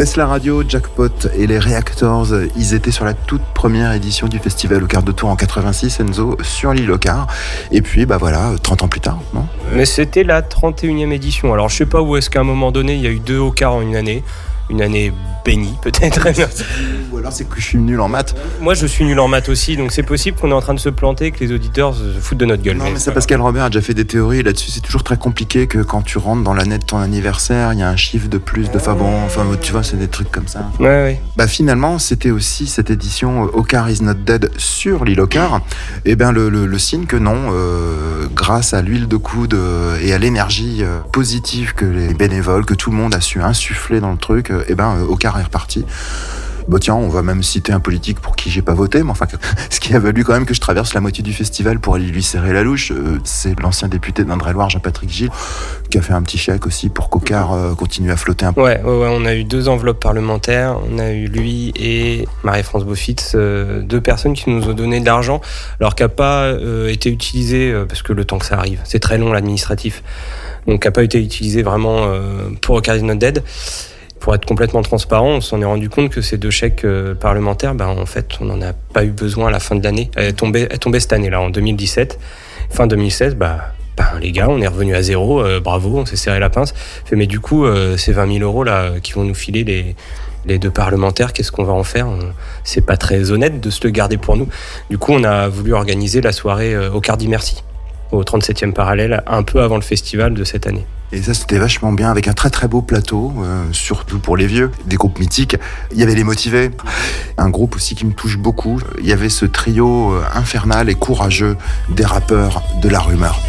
Baisse la radio, Jackpot et les Reactors, ils étaient sur la toute première édition du festival au quart de tour en 86, Enzo, sur l'île au quart. Et puis, 30 ans plus tard, non ? Mais c'était la 31e édition. Alors, je sais pas où est-ce qu'à un moment donné, il y a eu 2 au quart en une année bénie, peut-être. Ou alors c'est que je suis nul en maths. Moi, je suis nul en maths aussi, donc c'est possible qu'on est en train de se planter et que les auditeurs se foutent de notre gueule. Non, mais c'est Pascal Robert a déjà fait des théories là-dessus. C'est toujours très compliqué que quand tu rentres dans l'année de ton anniversaire, il y a un chiffre de plus de Fabon. Enfin, tu vois, c'est des trucs comme ça. Ouais. Finalement, c'était aussi cette édition Ocar is not dead sur l'île Ocar. Et le signe que non, grâce à l'huile de coude et à l'énergie positive que les bénévoles, que tout le monde a su insuffler dans le truc, Ocar est reparti. Tiens, on va même citer un politique pour qui j'ai pas voté, mais enfin, ce qui a valu quand même que je traverse la moitié du festival pour aller lui serrer la louche. C'est l'ancien député d'Indre-et-Loire, Jean-Patrick Gilles, qui a fait un petit chèque aussi pour qu'Ocar continue à flotter un peu. Ouais, on a eu 2 enveloppes parlementaires. On a eu lui et Marie-France Beaufils, 2 personnes qui nous ont donné de l'argent, alors qui n'a pas été utilisé, parce que le temps que ça arrive, c'est très long l'administratif, donc qui n'a pas été utilisé vraiment pour Ocar is not dead. Pour être complètement transparent, on s'en est rendu compte que ces 2 chèques parlementaires, en fait, on n'en a pas eu besoin à la fin de l'année. Elle est tombée cette année-là, en 2017. Fin 2016, les gars, on est revenu à zéro, bravo, on s'est serré la pince. Mais du coup, ces 20 000 euros là, qui vont nous filer les 2 parlementaires, qu'est-ce qu'on va en faire ? C'est pas très honnête de se le garder pour nous. Du coup, on a voulu organiser la soirée au Cardi Merci, au 37e parallèle, un peu avant le festival de cette année. Et ça, c'était vachement bien, avec un très très beau plateau, surtout pour les vieux, des groupes mythiques. Il y avait Les Motivés, un groupe aussi qui me touche beaucoup. Il y avait ce trio infernal et courageux des rappeurs de la rumeur.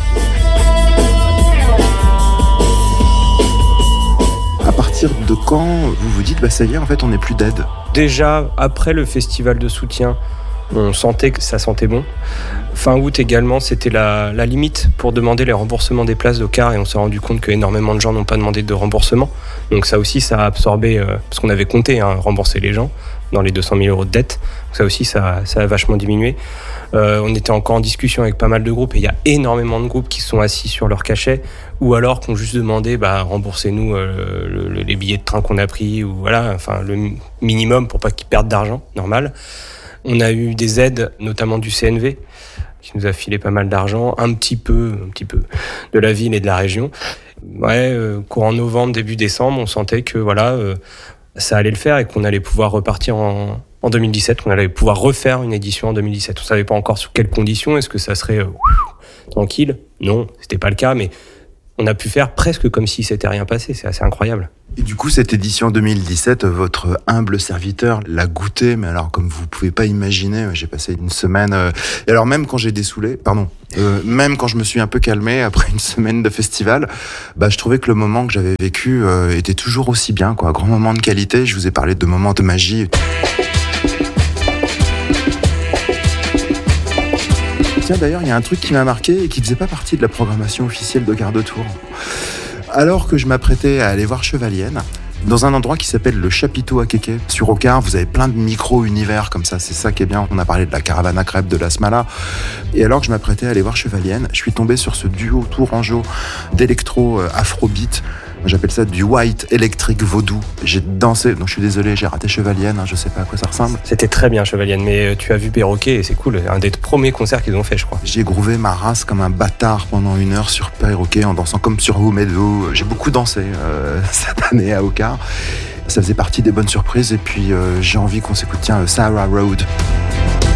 À partir de quand vous vous dites, ça y est, en fait, on n'est plus dead ? Déjà, après le festival de soutien, on sentait que ça sentait bon. Fin août également, c'était la limite pour demander les remboursements des places d'Ocar, et on s'est rendu compte qu'énormément de gens n'ont pas demandé de remboursement. Donc ça aussi, ça a absorbé, parce qu'on avait compté rembourser les gens dans les 200 000 euros de dette. Donc ça aussi, ça a vachement diminué. On était encore en discussion avec pas mal de groupes, et il y a énormément de groupes qui sont assis sur leur cachet, ou alors qui ont juste demandé remboursez-nous les billets de train qu'on a pris, ou le minimum pour pas qu'ils perdent d'argent, normal. On a eu des aides, notamment du CNV, qui nous a filé pas mal d'argent, un petit peu de la ville et de la région. Courant novembre, début décembre, on sentait que ça allait le faire et qu'on allait pouvoir repartir en 2017, qu'on allait pouvoir refaire une édition en 2017. On ne savait pas encore sous quelles conditions, est-ce que ça serait tranquille ? Non, c'était pas le cas, mais on a pu faire presque comme si s'était rien passé, c'est assez incroyable. Et du coup, cette édition 2017, votre humble serviteur l'a goûté, mais alors comme vous pouvez pas imaginer, j'ai passé une semaine... Et alors même quand j'ai dessoulé, même quand je me suis un peu calmé après une semaine de festival, je trouvais que le moment que j'avais vécu était toujours aussi bien, quoi. Grand moment de qualité, je vous ai parlé de moments de magie. Tiens, d'ailleurs, il y a un truc qui m'a marqué et qui faisait pas partie de la programmation officielle de Quart de Tour. Alors que je m'apprêtais à aller voir Chevalienne, dans un endroit qui s'appelle le Chapiteau à Kéké. Sur Ocar, vous avez plein de micro-univers comme ça, c'est ça qui est bien. On a parlé de la caravane à crêpes de la Smala. Et alors que je m'apprêtais à aller voir Chevalienne, je suis tombé sur ce duo tourangeau d'électro afrobeat. J'appelle ça du white électrique vaudou. J'ai dansé, donc je suis désolé, j'ai raté Chevalienne, je sais pas à quoi ça ressemble. C'était très bien Chevalienne, mais tu as vu Perroquet et c'est cool, un des premiers concerts qu'ils ont fait, je crois. J'ai groové ma race comme un bâtard pendant 1 heure sur Perroquet en dansant comme sur Womedo. J'ai beaucoup dansé cette année à Ocar. Ça faisait partie des bonnes surprises et puis j'ai envie qu'on s'écoute, Sarah Road.